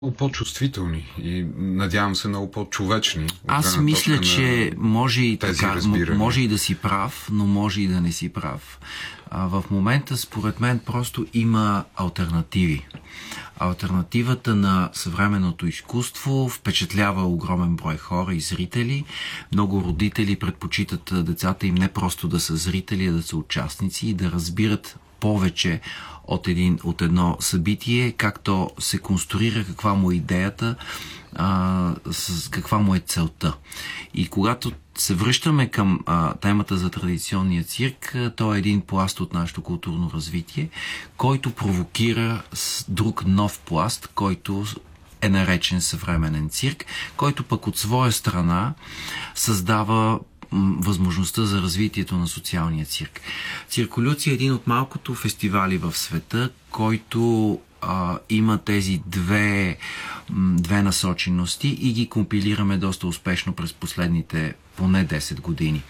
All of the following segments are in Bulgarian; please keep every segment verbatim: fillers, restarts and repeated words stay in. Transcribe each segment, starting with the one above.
Много по-чувствителни и надявам се много по-човечни. Аз мисля, че може и, така, може и да си прав, но може и да не си прав. А, в момента, според мен, просто има алтернативи. Алтернативата на съвременното изкуство впечатлява огромен брой хора и зрители. Много родители предпочитат децата им не просто да са зрители, а да са участници и да разбират повече от, един, от едно събитие, как то се конструира, каква му е идеята, а, с каква му е целта. И когато се връщаме към а, темата за традиционния цирк, то е един пласт от нашето културно развитие, който провокира друг нов пласт, който е наречен съвременен цирк, който пък от своя страна създава възможността за развитието на социалния цирк. Цирколюция е един от малкото фестивали в света, който а, има тези две, две насочености и ги компилираме доста успешно през последните поне десет години.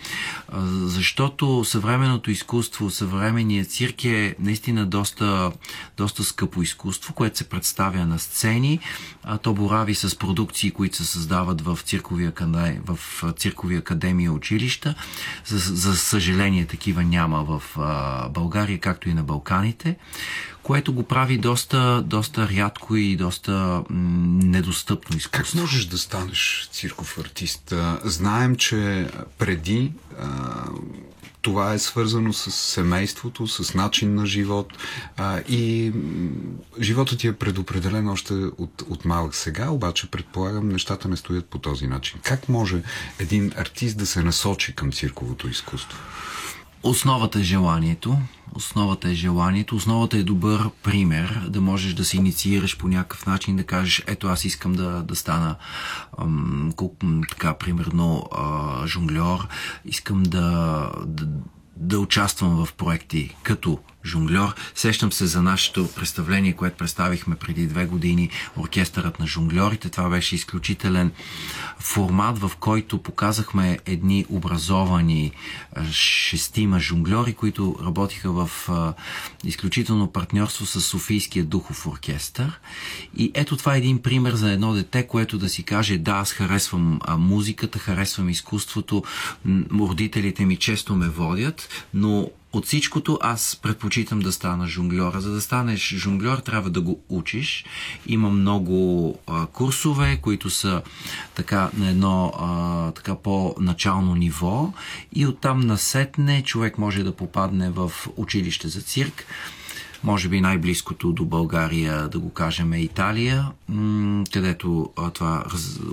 Защото съвременното изкуство, съвременният цирк е наистина доста, доста скъпо изкуство, което се представя на сцени. А то борави с продукции, които се създават в циркови, академи, в циркови академии и училища. За, за съжаление, такива няма в а, България, както и на Балканите, което го прави доста, доста рядко и доста м, недостъпно изкуство. Как можеш да станеш цирков артист? Знаем, че преди а, това е свързано с семейството, с начин на живот а, и животът ти е предопределен още от, от малък. Сега, обаче, предполагам, нещата не стоят по този начин. Как може един артист да се насочи към цирковото изкуство? Основата е желанието. Основата е желанието. Основата е добър пример, да можеш да се инициираш по някакъв начин, да кажеш, ето аз искам да, да стана ам, така, примерно, а, жонгльор, искам да, да, да участвам в проекти като жонгльор. Сещам се за нашето представление, което представихме преди две години, Оркестърът на жонгльорите. Това беше изключителен формат, в който показахме едни образовани шестима жонгльори, които работиха в а, изключително партньорство с Софийския духов оркестър. И ето това е един пример за едно дете, което да си каже, да, аз харесвам а, музиката, харесвам изкуството, родителите ми често ме водят, но от всичкото аз предпочитам да стана жонгльора. За да станеш жонгльор, трябва да го учиш. Има много а, курсове, които са така на едно а, така по-начално ниво и оттам насетне човек може да попадне в училище за цирк. Може би най-близкото до България, да го кажем, е Италия, където това,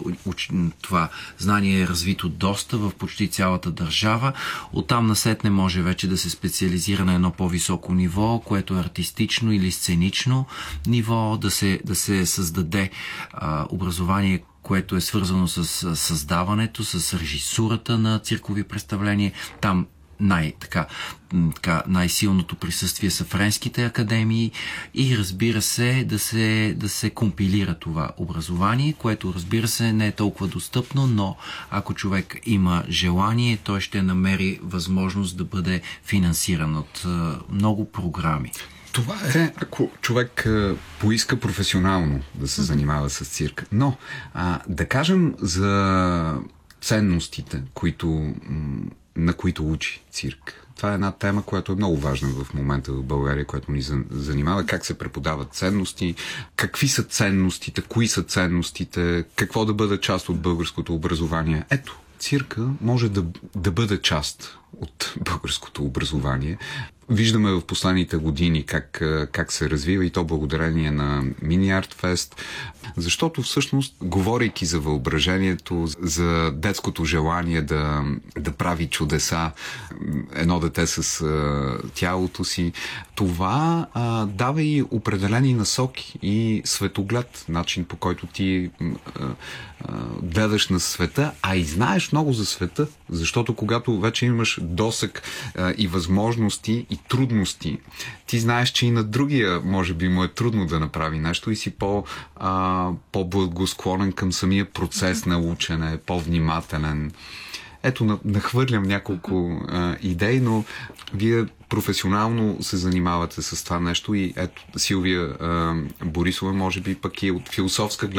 това знание е развито доста в почти цялата държава. Оттам насетне може вече да се специализира на едно по-високо ниво, което е артистично или сценично ниво, да се, да се създаде а, образование, което е свързано с създаването, с режисурата на циркови представления. Там най, така, така, най-силното присъствие са френските академии и разбира се да, се да се компилира това образование, което разбира се не е толкова достъпно, но ако човек има желание, той ще намери възможност да бъде финансиран от uh, много програми. Това е, ако човек а, поиска професионално да се занимава с цирк. Но, а, да кажем за ценностите, които на които учи цирк. Това е една тема, която е много важна в момента в България, която ни занимава. Как се преподават ценности, какви са ценностите, кои са ценностите, какво да бъде част от българското образование. Ето, цирка може да, да бъде част от българското образование. Виждаме в последните години как, как се развива и то благодарение на Мини Арт Фест, защото всъщност, говорейки за въображението, за детското желание да, да прави чудеса, едно дете с а, тялото си, това а, дава и определени насоки и светоглед, начин по който ти а, а, гледаш на света, а и знаеш много за света, защото когато вече имаш досък а, и възможности и трудности, ти знаеш, че и на другия може би му е трудно да направи нещо и си по, а, по-благосклонен към самия процес на учене, по-внимателен. ето, нахвърлям няколко а, идеи, но вие професионално се занимавате с това нещо и ето Силвия а, Борисова може би пък и от философска гледна